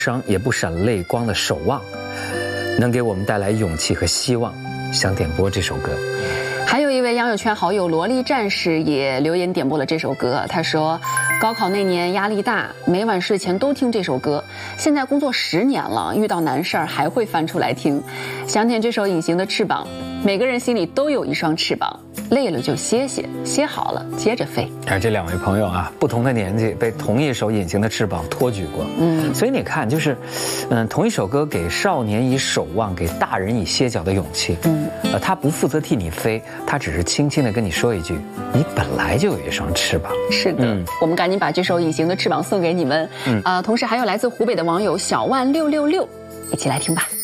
伤也不闪泪光的守望，能给我们带来勇气和希望。想点播这首歌。 还有一位央友圈好友萝莉战士也留言点播了这首歌。他说，高考那年压力大，每晚睡前都听这首歌。现在工作10年了，遇到难事儿还会翻出来听。想点这首《隐形的翅膀》。每个人心里都有一双翅膀，累了就歇歇，歇好了接着飞。 这两位朋友啊，不同的年纪被同一首《隐形的翅膀》托举过。所以你看，就是，同一首歌给少年以守望，给大人以歇脚的勇气。他不负责替你飞，他只是轻轻地跟你说一句：“你本来就有一双翅膀。” 是的，我们赶紧把这首《隐形的翅膀》送给你们。同时还有来自湖北的网友小万666，一起来听吧。